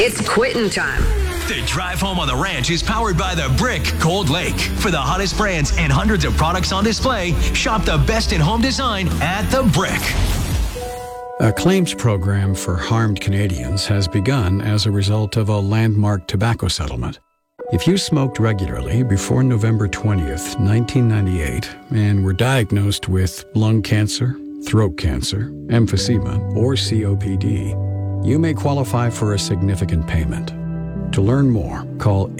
It's quitting time. The drive home on the ranch is powered by The Brick Cold Lake. For the hottest brands and hundreds of products on display, shop the best in home design at The Brick. A claims program for harmed Canadians has begun as a result of a landmark tobacco settlement. If you smoked regularly before November 20th, 1998, and were diagnosed with lung cancer, throat cancer, emphysema, or COPD, you may qualify for a significant payment. To learn more, call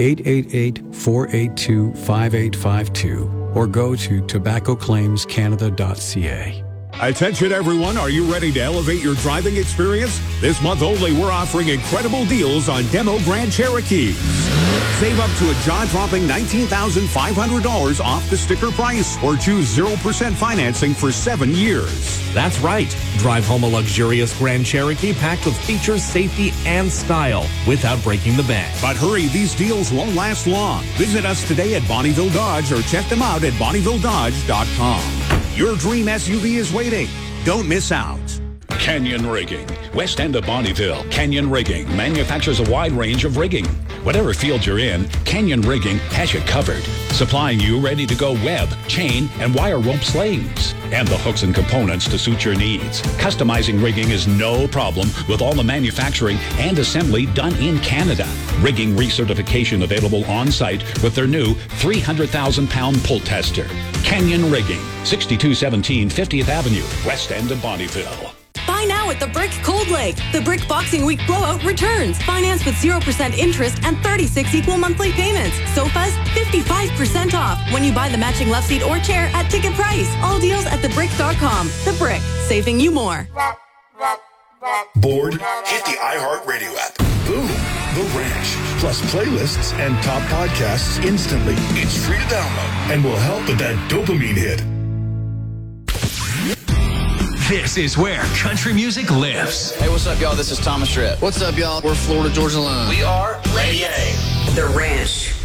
888-482-5852 or go to tobaccoclaimscanada.ca. Attention everyone, are you ready to elevate your driving experience? This month only, we're offering incredible deals on demo Grand Cherokees. Save up to a jaw-dropping $19,500 off the sticker price or choose 0% financing for 7 years. That's right. Drive home a luxurious Grand Cherokee packed with features, safety, and style without breaking the bank. But hurry, these deals won't last long. Visit us today at Bonnieville Dodge or check them out at BonnievilleDodge.com. Your dream SUV is waiting. Don't miss out. Canyon Rigging. West end of Bonnieville, Canyon Rigging manufactures a wide range of rigging. Whatever field you're in, Canyon Rigging has you covered, supplying you ready-to-go web, chain, and wire rope slings, and the hooks and components to suit your needs. Customizing rigging is no problem with all the manufacturing and assembly done in Canada. Rigging recertification available on-site with their new 300,000-pound pull tester. Canyon Rigging, 6217 50th Avenue, West end of Bonnieville. Buy now at The Brick Cold Lake. The Brick Boxing Week blowout returns. Finance with 0% interest and 36 equal monthly payments. Sofas, 55% off when you buy the matching love seat or chair at ticket price. All deals at thebrick.com. The Brick, saving you more. Bored? Hit the iHeartRadio app. Boom. The Ranch. Plus playlists and top podcasts instantly. It's free to download and will help with that dopamine hit. This is where country music lives. Hey, what's up, y'all? This is Thomas Tripp. What's up, y'all? We're Florida Georgia Line. We are Lady A. The Ranch.